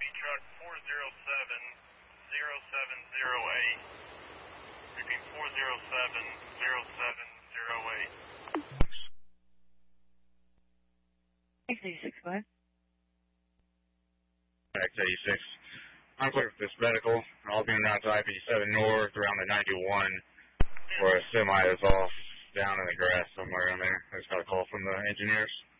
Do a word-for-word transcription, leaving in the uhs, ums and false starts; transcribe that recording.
truck four zero seven zero seven zero eight. Repeat four zero seven zero seven zero eight. X eighty-six, go ahead. X eighty-six. I'm clear for this medical. I'll be around to I fifty-seven North around the ninety-one where a semi is off down in the grass somewhere in there. I just got a call from the engineers.